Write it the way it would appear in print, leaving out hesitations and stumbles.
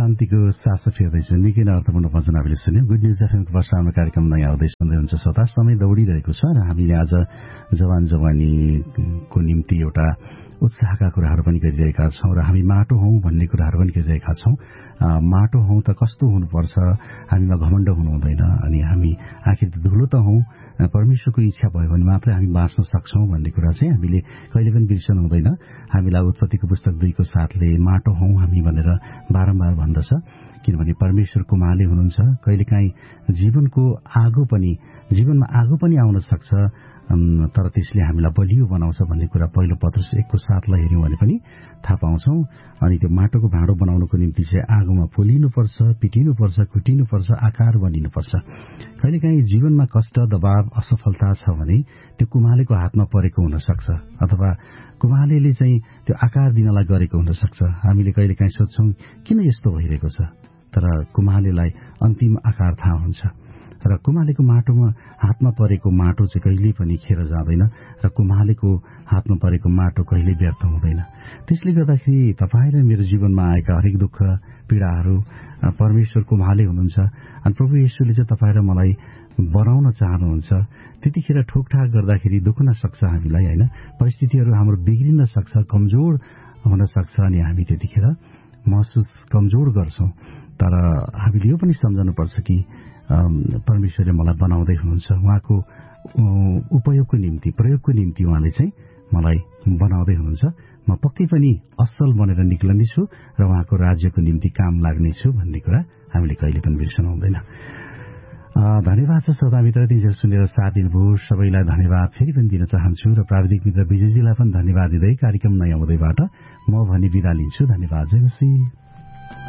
शान्तिको सास फेर्दैछु निकै नै अर्थपूर्ण वचन हामीले सुन्यौं। गुड न्युज एफएमको वर्षामा कार्यक्रम नै आउँदै सुन्दै हुन्छ श्रोता। समय दौडिरहेको छ र हामीले आज जवान जवानीको निम्ति एउटा उत्साहका कुराहरू पनि गरिरहेका छौं र हामी माटो हौं भन्ने कुराहरू पनि गरिरहेका छौं। माटो हौं त कस्तो हुनुपर्छ, हामीमा घमण्ड हुनु हुँदैन, अनि हामी आखिर धुलो त हौं, परमेश्वरको इच्छा भयो भने मात्रै हामी बाँच्न सक्छौं भन्ने कुरा चाहिँ हामीले कहिले पनि बिर्सनु हुँदैन। हामीलाई उत्पत्तिको पुस्तक 2 को 7ले माटो हौं हामी भनेर बारम्बार भन्दछ, किनभने परमेश्वर कुमाले हुनुहुन्छ। कहिलेकाहीँ जीवनमा आगो पनि आउन सक्छ, तर त्यसले हामीलाई बलियो बनाउँछ भन्ने कुरा पहिलो पत्रुस 1 को 7 लाई हेर्यौं भने पनि थाहा पाउँछौं। अनि त्यो माटोको भाँडो बनाउनको निम्ति चाहिँ आगोमा पोलिनुपर्छ, पिटिनुपर्छ, कुटिनुपर्छ, आकार बनिनुपर्छ। कहिलेकाहीँ जीवनमा कष्ट, दबाव, असफलता छ भने त्यो कुमालेको हातमा परेको हुन सक्छ, अथवा कुमालेले चाहिँ त्यो आकार दिनलाई गरेको हुन सक्छ। हामीले कहिलेकाहीँ सोध्छौं किन यस्तो भइरहेको छ, तर कुमालेलाई अन्तिम आकार थाहा हुन्छ। र कुमालेको हातमा परेको माटो चाहिँ कहिल्यै पनि खेर जाँदैन र कुमालेको हातमा परेको माटो कहिल्यै व्यर्थ हुँदैन। त्यसले गर्दाखेरि तपाईँ र मेरो जीवनमा आएका हरेक दुःख पीडाहरू परमेश्वर कुमाले हुनुहुन्छ, अनि प्रभु येशूले चाहिँ तपाईँ र मलाई बनाउन चाहनुहुन्छ। त्यतिखेर ठोकठाक गर्दाखेरि दुख्न सक्छ हामीलाई, हैन, परिस्थितिहरू हाम्रो बिग्रिन सक्छ, कमजोर हुन सक्छ, अनि हामी त्यतिखेर महसुस कमजोर गर्छौं। तर हामीले यो पनि सम्झनुपर्छ कि परमेश्वरले मलाई बनाउँदै हुनुहुन्छ, उहाँको उपयोगको निम्ति, प्रयोगको निम्ति उहाँले चाहिँ मलाई बनाउँदै हुनुहुन्छ। म पक्कै पनि असल बनेर निक्लनेछु र उहाँको राज्यको निम्ति काम लाग्नेछु भन्ने कुरा हामीले कहिले पनि बिर्सनु हुँदैन। धन्यवाद छ श्रोता मित्र, तिमीहरू सुनेर साथ दिनुभयो, सबैलाई धन्यवाद फेरि पनि दिन चाहन्छु र प्राविधिक मित्र विजयजीलाई पनि धन्यवाद दिँदै कार्यक्रम नयाँ आउँदैबाट म भने बिदा लिन्छु। धन्यवाद। जय मसीह।